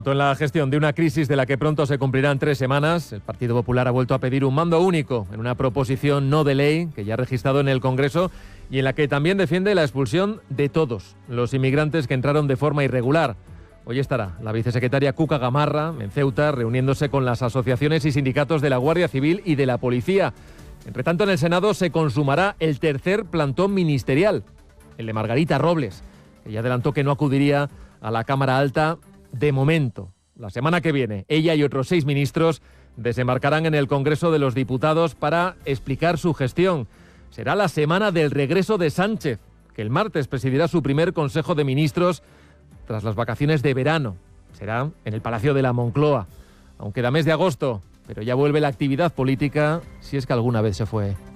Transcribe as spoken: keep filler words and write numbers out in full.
En la gestión de una crisis de la que pronto se cumplirán tres semanas, el Partido Popular ha vuelto a pedir un mando único en una proposición no de ley que ya ha registrado en el Congreso y en la que también defiende la expulsión de todos los inmigrantes que entraron de forma irregular. Hoy estará la vicesecretaria Cuca Gamarra en Ceuta reuniéndose con las asociaciones y sindicatos de la Guardia Civil y de la Policía. Entre tanto, en el Senado se consumará el tercer plantón ministerial, el de Margarita Robles, que ya adelantó que no acudiría a la Cámara Alta de momento. La semana que viene, ella y otros seis ministros desembarcarán en el Congreso de los Diputados para explicar su gestión. Será la semana del regreso de Sánchez, que el martes presidirá su primer Consejo de Ministros tras las vacaciones de verano. Será en el Palacio de la Moncloa. Aún queda mes de agosto, pero ya vuelve la actividad política, si es que alguna vez se fue.